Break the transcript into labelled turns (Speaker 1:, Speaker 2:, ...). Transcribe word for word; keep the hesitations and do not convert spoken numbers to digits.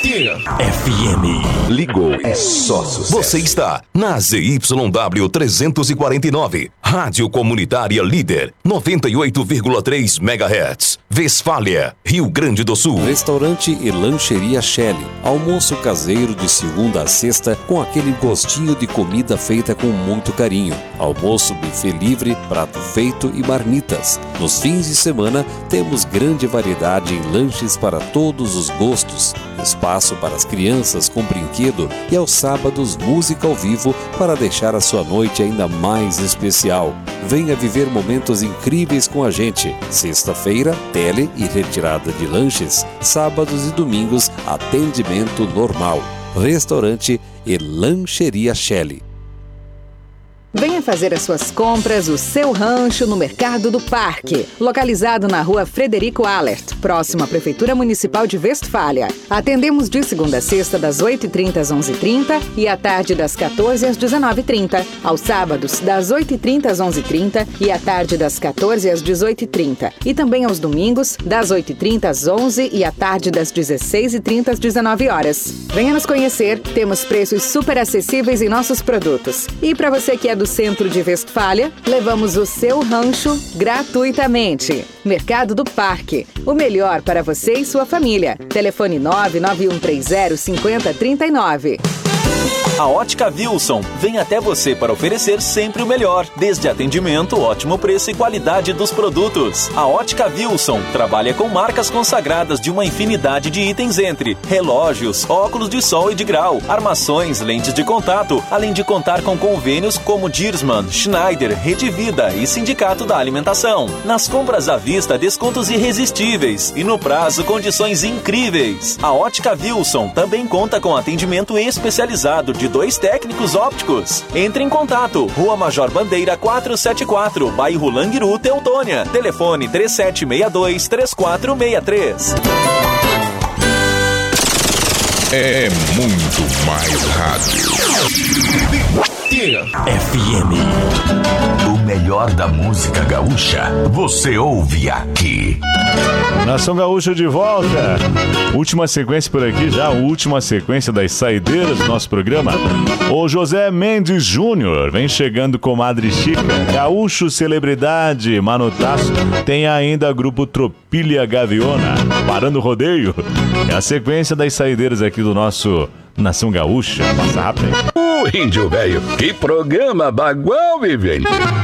Speaker 1: F M. Ligou, é só sucesso. Você está na Z Y W trezentos e quarenta e nove, Rádio Comunitária Líder, noventa e oito vírgula três megahertz, Westfália, Rio Grande do Sul.
Speaker 2: Restaurante e Lancheria Shelley. Almoço caseiro de segunda a sexta com aquele gostinho de comida feita com muito carinho. Almoço buffet livre, prato feito e marmitas. Nos fins de semana temos grande variedade em lanches para todos os gostos. Espaço para as crianças com brinquedo e aos sábados música ao vivo para deixar a sua noite ainda mais especial. Venha viver momentos incríveis com a gente. Sexta-feira, tele e retirada de lanches. Sábados e domingos, atendimento normal. Restaurante e Lancheria Shelley.
Speaker 3: Venha fazer as suas compras, o seu rancho no Mercado do Parque, localizado na rua Frederico Allert, próximo à Prefeitura Municipal de Westfália. Atendemos de segunda a sexta, das oito e trinta às onze e trinta e à tarde das quatorze às dezenove e trinta. Aos sábados, das oito e trinta às onze e trinta e à tarde das quatorze às dezoito e trinta. E também aos domingos, das oito e trinta às onze e à tarde das dezesseis e trinta às dezenove horas. Venha nos conhecer, temos preços super acessíveis em nossos produtos. E para você que é do centro de Westfália, levamos o seu rancho gratuitamente. Mercado do Parque, o melhor para você e sua família. Telefone nove nove um três zero cinco zero três nove.
Speaker 4: A Ótica Wilson vem até você para oferecer sempre o melhor, desde atendimento, ótimo preço e qualidade dos produtos. A Ótica Wilson trabalha com marcas consagradas de uma infinidade de itens entre relógios, óculos de sol e de grau, armações, lentes de contato, além de contar com convênios como Dirman, Schneider, Rede Vida e Sindicato da Alimentação. Nas compras à vista, descontos irresistíveis e no prazo, condições incríveis. A Ótica Wilson também conta com atendimento especializado de dois técnicos ópticos. Entre em contato. Rua Major Bandeira quatrocentos e setenta e quatro, bairro Languiru, Teutônia. Telefone três sete seis dois, três quatro seis três.
Speaker 1: É muito mais rádio. F M. O melhor da música gaúcha, você ouve aqui.
Speaker 5: Nação Gaúcha de volta. Última sequência por aqui já, última sequência das saideiras do nosso programa. O José Mendes Júnior vem chegando com Madre Chica, Gaúcho Celebridade, Manutaço. Tem ainda grupo Tropilha Gaviona, Parando o Rodeio. É a sequência das saideiras aqui do nosso Nação Gaúcha. Passa rápido aí.
Speaker 1: O índio velho, que programa bagual, vivente.